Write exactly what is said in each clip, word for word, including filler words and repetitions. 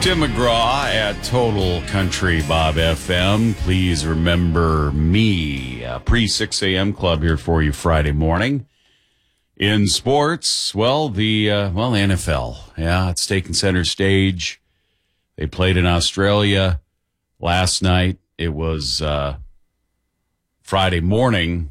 Tim McGraw at Total Country Bob F M. Please remember me. Uh, Pre six a.m. club here for you Friday morning. In sports, well, the uh, well N F L. Yeah, it's taking center stage. They played in Australia last night. It was uh, Friday morning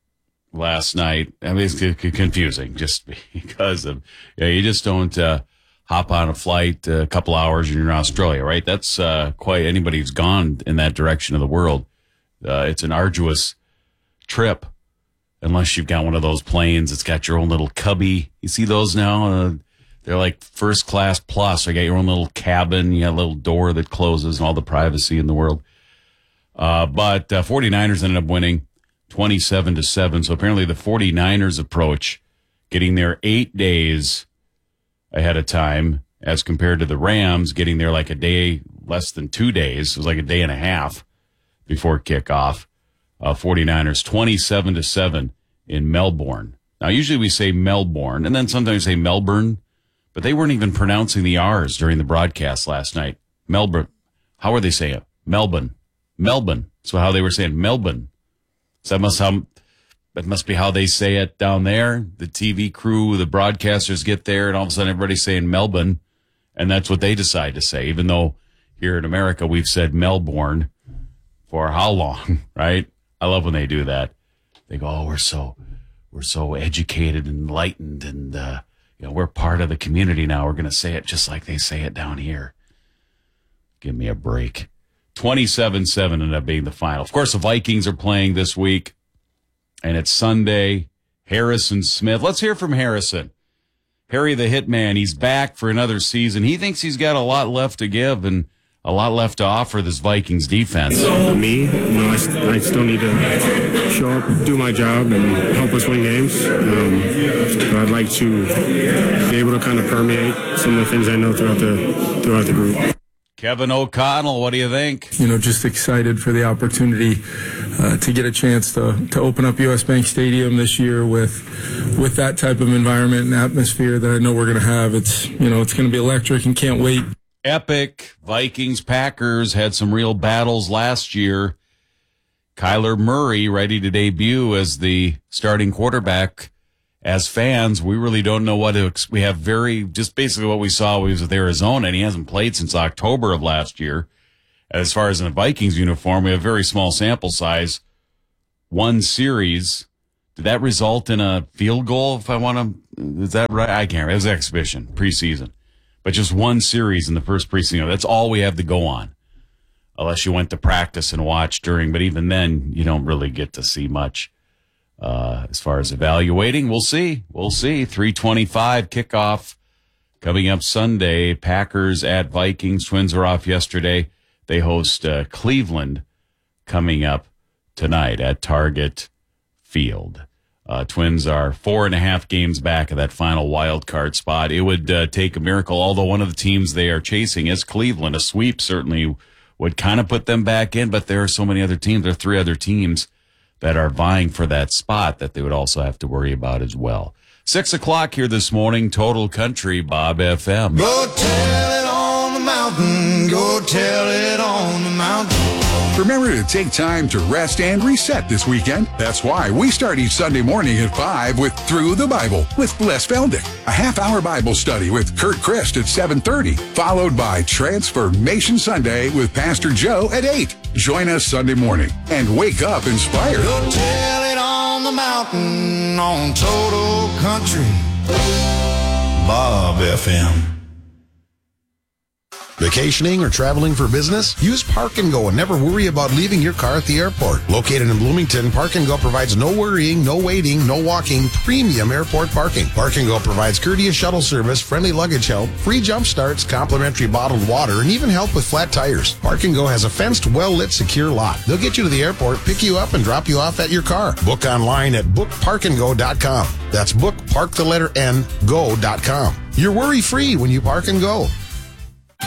last night. I mean, it's confusing just because of, yeah, you just don't uh, hop on a flight a couple hours and you're in Australia, right? That's uh, quite, anybody who's gone in that direction of the world. Uh, it's an arduous trip unless you've got one of those planes. It's got your own little cubby. You see those now? Uh, they're like first class plus. You got your own little cabin. You got a little door that closes and all the privacy in the world. Uh, but uh, 49ers ended up winning twenty-seven to seven. So apparently the 49ers approach getting there eight days ahead of time as compared to the Rams getting there like a day, less than two days. It was like a day and a half before kickoff. Uh, 49ers twenty-seven to seven in Melbourne. Now, usually we say Melbourne and then sometimes we say Melbourne, but they weren't even pronouncing the R's during the broadcast last night. Melbourne. How were they saying it? Melbourne. Melbourne. So how they were saying Melbourne. So that must how that must be how they say it down there. The T V crew, the broadcasters get there, and all of a sudden everybody's saying Melbourne, and that's what they decide to say. Even though here in America we've said Melbourne for how long, right? I love when they do that. They go, "Oh, we're so we're so educated and enlightened, and uh, you know we're part of the community now. We're going to say it just like they say it down here." Give me a break. twenty-seven seven ended up being the final. Of course, the Vikings are playing this week, and it's Sunday. Harrison Smith. Let's hear from Harrison. Harry the Hitman, he's back for another season. He thinks he's got a lot left to give and a lot left to offer this Vikings defense. For me, you know, I, I still need to show up, do my job, and help us win games. Um, but I'd like to be able to kind of permeate some of the things I know throughout the throughout the group. Kevin O'Connell, what do you think? You know, just excited for the opportunity uh, to get a chance to to open up U S Bank Stadium this year with with that type of environment and atmosphere that I know we're going to have. It's, you know, it's going to be electric and can't wait. Epic. Vikings, Packers had some real battles last year. Kyler Murray ready to debut as the starting quarterback. As fans, we really don't know what to, we have very, just basically what we saw was with Arizona, and he hasn't played since October of last year. As far as in a Vikings uniform, we have very small sample size. One series. Did that result in a field goal, if I want to, is that right? I can't remember. It was exhibition, preseason. But just one series in the first preseason. That's all we have to go on. Unless you went to practice and watched during, but even then, you don't really get to see much. Uh, as far as evaluating, we'll see. We'll see. three twenty-five kickoff coming up Sunday. Packers at Vikings. Twins were off yesterday. They host uh, Cleveland coming up tonight at Target Field. Uh, Twins are four and a half games back of that final wild card spot. It would uh, take a miracle, although one of the teams they are chasing is Cleveland. A sweep certainly would kind of put them back in, but there are so many other teams. There are three other teams that are vying for that spot that they would also have to worry about as well. Six o'clock here this morning, Total Country, Bob F M. Go tell it on the mountain, go tell it on the mountain. Remember to take time to rest and reset this weekend. That's why we start each Sunday morning at five with Through the Bible with Bless Feldick, a half-hour Bible study with Kurt Christ at seven thirty, followed by Transformation Sunday with Pastor Joe at eight. Join us Sunday morning and wake up inspired. Go tell it on the mountain on Total Country Bob F M. Vacationing or traveling for business? Use Park and Go and never worry about leaving your car at the airport. Located in Bloomington, Park and Go provides no worrying, no waiting, no walking, premium airport parking. Park and Go provides courteous shuttle service, friendly luggage help, free jump starts, complimentary bottled water, and even help with flat tires. Park and Go has a fenced, well-lit, secure lot. They'll get you to the airport, pick you up, and drop you off at your car. Book online at book park and go dot com. That's book, park the letter N, go dot com. You're worry-free when you Park and Go.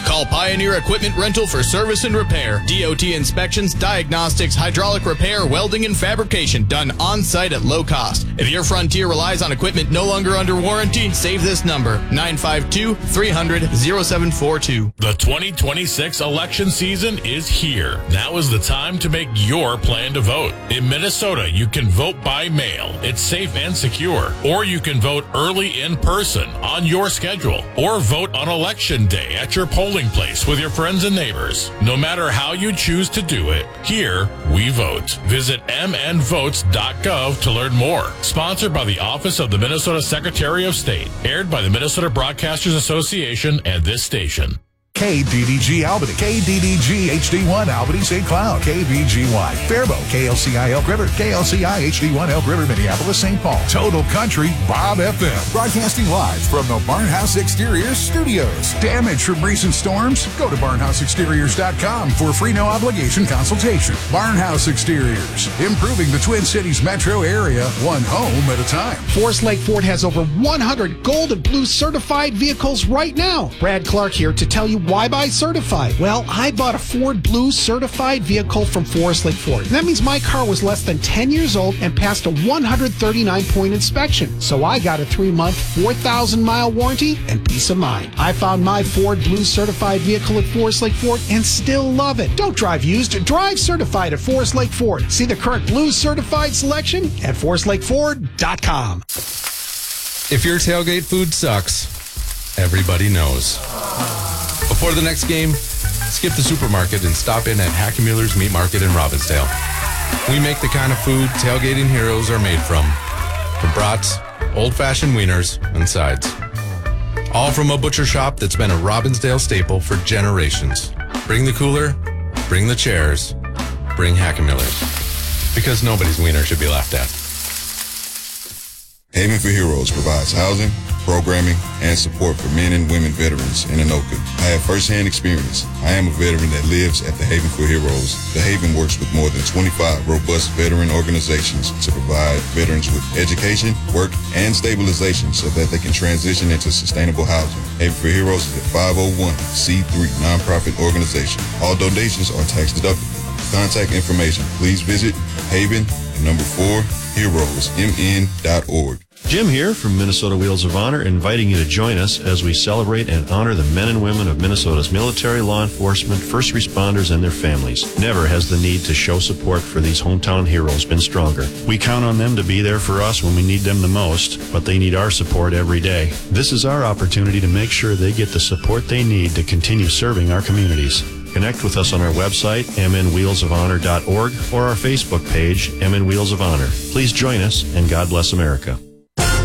Call Pioneer Equipment Rental for service and repair. D O T inspections, diagnostics, hydraulic repair, welding, and fabrication done on-site at low cost. If your Frontier relies on equipment no longer under warranty, save this number, nine five two, three hundred, oh seven four two. The twenty twenty-six election season is here. Now is the time to make your plan to vote. In Minnesota, you can vote by mail. It's safe and secure. Or you can vote early in person on your schedule. Or vote on election day at your polling place with your friends and neighbors. No matter how you choose to do it, here we vote. Visit m n votes dot gov to learn more. Sponsored by the Office of the Minnesota Secretary of State. Aired by the Minnesota Broadcasters Association and this station. K D D G Albany, K D D G H D one Albany Saint Cloud, K V G Y Faribault, K L C I Elk River, K L C I H D one Elk River, Minneapolis, Saint Paul. Total Country Bob F M. Broadcasting live from the Barnhouse Exteriors Studios. Damage from recent storms? Go to barnhouse exteriors dot com for a free no obligation consultation. Barnhouse Exteriors, improving the Twin Cities metro area, one home at a time. Forest Lake Ford has over one hundred gold and blue certified vehicles right now. Brad Clark here to tell you why buy certified. Well, I bought a Ford Blue certified vehicle from Forest Lake Ford. And that means my car was less than ten years old and passed a one hundred thirty-nine point inspection. So I got a three-month, four thousand mile warranty and peace of mind. I found my Ford Blue certified vehicle at Forest Lake Ford and still love it. Don't drive used, drive certified at Forest Lake Ford. See the current Blue certified selection at forest lake ford dot com. If your tailgate food sucks, everybody knows. Before the next game, skip the supermarket and stop in at Hackemüller's Meat Market in Robbinsdale. We make the kind of food tailgating heroes are made from. From brats, old-fashioned wieners, and sides. All from a butcher shop that's been a Robbinsdale staple for generations. Bring the cooler, bring the chairs, bring Hackemüller's. Because nobody's wiener should be laughed at. Haven for Heroes provides housing, programming, and support for men and women veterans in Anoka. I have firsthand experience. I am a veteran that lives at the Haven for Heroes. The Haven works with more than twenty-five robust veteran organizations to provide veterans with education, work, and stabilization so that they can transition into sustainable housing. Haven for Heroes is a five oh one c three nonprofit organization. All donations are tax deductible. For contact information, please visit Haven, the number four, heroes m n dot org. Jim here from Minnesota Wheels of Honor, inviting you to join us as we celebrate and honor the men and women of Minnesota's military, law enforcement, first responders, and their families. Never has the need to show support for these hometown heroes been stronger. We count on them to be there for us when we need them the most, but they need our support every day. This is our opportunity to make sure they get the support they need to continue serving our communities. Connect with us on our website, m n wheels of honor dot org, or our Facebook page, M N Wheels of Honor. Please join us, and God bless America.